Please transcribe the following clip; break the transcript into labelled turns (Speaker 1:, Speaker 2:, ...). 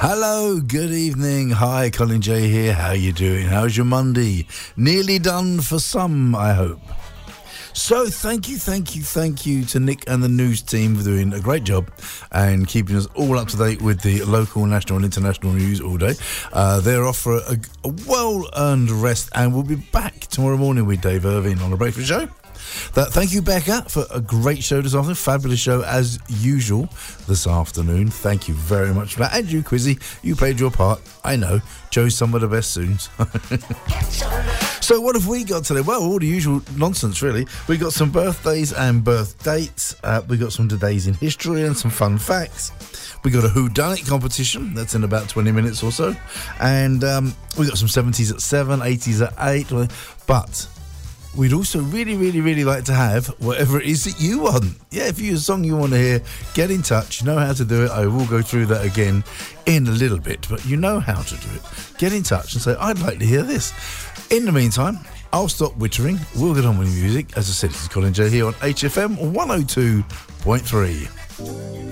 Speaker 1: Hello, good evening. Hi, Colin J here. How you doing? How's your Monday? Nearly done for some, I hope. So thank you to Nick and the news team for doing a great job and keeping us all up to date with the local, national and international news all day. They're off for a well-earned rest, and we'll be back tomorrow morning with Dave Irving on The Breakfast Show. Thank you, Becca, for a great show this afternoon. Fabulous show as usual this afternoon. Thank you very much for that. And you, Quizzy, you played your part. I know. Chose some of the best tunes. So what have we got today? Well, all the usual nonsense, really. We got some birthdays and birth dates. We got some todays in history and some fun facts. We got a whodunit competition. That's in about 20 minutes or so. And we got some 70s at 7, 80s at 8. But we'd also really like to have whatever it is that you want. Yeah, if you have a song you want to hear, get in touch. You know how to do it. I will go through that again in a little bit, but you know how to do it. Get in touch and say, I'd like to hear this. In the meantime, I'll stop wittering. We'll get on with the music. As I said, this is Colin J here on HFM 102.3.